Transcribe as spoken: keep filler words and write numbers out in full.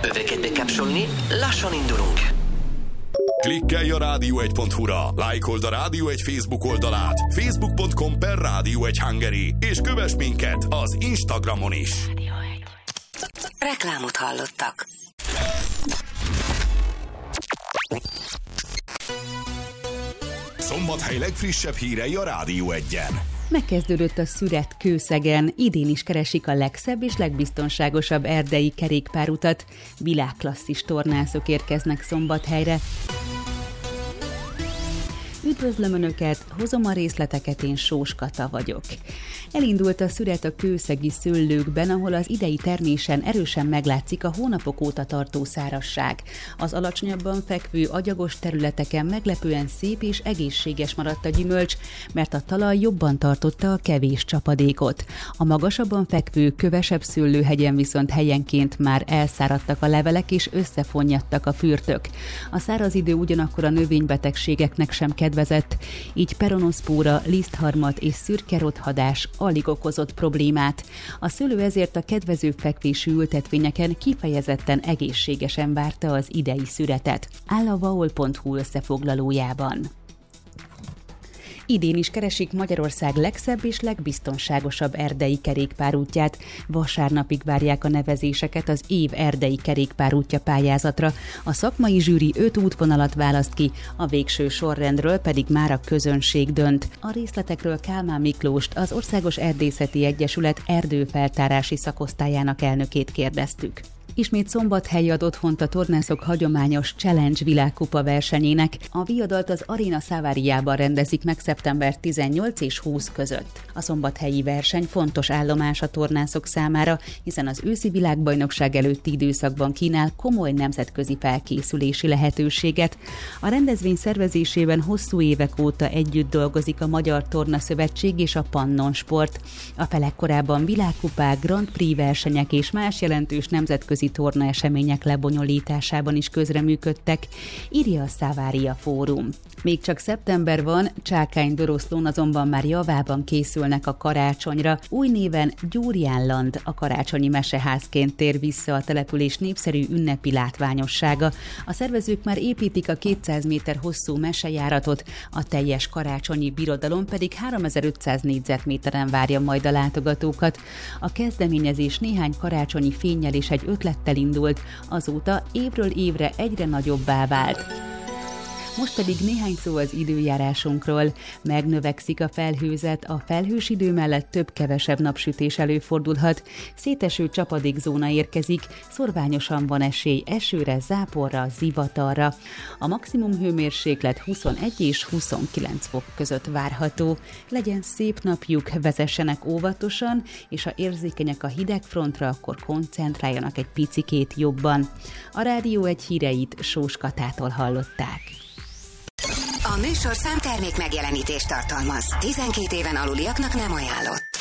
Öveket bekapcsolni, lassan indulunk. Klikkelj a rádió egy pont hu-ra, lájkold a Rádió egy Facebook oldalát, facebook pont com per Rádió egy Hungary, és kövess minket az Instagramon is. Reklámot hallottak. Szombathely legfrissebb hírei a Rádió egyen. Megkezdődött a szüret Kőszegen, idén is keresik a legszebb és legbiztonságosabb erdei kerékpárutat. Világklasszis tornászok érkeznek Szombathelyre. Üdvözlöm Önöket, hozom a részleteket, én Sós Kata vagyok. Elindult a szüret a kőszegi szőlőkben, ahol az idei termésen erősen meglátszik a hónapok óta tartó szárazság. Az alacsonyabban fekvő agyagos területeken meglepően szép és egészséges maradt a gyümölcs, mert a talaj jobban tartotta a kevés csapadékot. A magasabban fekvő, kövesebb szőlőhegyen viszont helyenként már elszáradtak a levelek és összefonnyadtak a fürtök. A száraz idő ugyanakkor a növénybetegségeknek sem kedvezett, így peronoszpóra, lisztharmat és szürke rothadás alig okozott problémát. A szőlő ezért a kedvező fekvésű ültetvényeken kifejezetten egészségesen várta az idei szüretet. Áll a vaol pont hu összefoglalójában. Idén is keresik Magyarország legszebb és legbiztonságosabb erdei kerékpárútját. Vasárnapig várják a nevezéseket az év erdei kerékpárútja pályázatra. A szakmai zsűri öt útvonalat választ ki, a végső sorrendről pedig már a közönség dönt. A részletekről Kálmán Miklóst, az Országos Erdészeti Egyesület erdőfeltárási szakosztályának elnökét kérdeztük. Ismét Szombathely ad otthont a tornászok hagyományos Challenge világkupa versenyének. A viadalt az Arena Savariában rendezik meg szeptember tizennyolc és húsz között. A szombathelyi verseny fontos állomás a tornászok számára, hiszen az őszi világbajnokság előtti időszakban kínál komoly nemzetközi felkészülési lehetőséget. A rendezvény szervezésében hosszú évek óta együtt dolgozik a Magyar Torna Szövetség és a Pannon Sport. A felek korábban világkupák, Grand Prix versenyek és más jelentős nemzetközi tornaesemények lebonyolításában is közreműködtek, írja a Savaria Fórum. Még csak szeptember van, Csákány-Doroszlón azonban már javában készülnek a karácsonyra. Új néven Gyurjánland a karácsonyi meseházként tér vissza a település népszerű ünnepi látványossága. A szervezők már építik a kétszáz méter hosszú mesejáratot, a teljes karácsonyi birodalom pedig háromezer-ötszáz négyzetméteren várja majd a látogatókat. A kezdeményezés néhány karácsonyi fénnyel és egy ötlettel indult, azóta évről évre egyre nagyobbá vált. Most pedig néhány szó az időjárásunkról. Megnövekszik a felhőzet, a felhős idő mellett több-kevesebb napsütés előfordulhat, széteső csapadékzóna érkezik, szorványosan van esély esőre, záporra, zivatarra. A maximum hőmérséklet huszonegy és huszonkilenc fok között várható. Legyen szép napjuk, vezessenek óvatosan, és ha érzékenyek a hidegfrontra, akkor koncentráljanak egy picikét jobban. A Rádió egy híreit Sós Katától hallották. A műsorszám termék megjelenítést tartalmaz. tizenkét éven aluliaknak nem ajánlott.